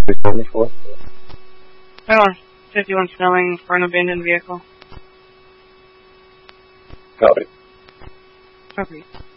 374. Oh, 51 Snelling for an abandoned vehicle. Copy. Copy.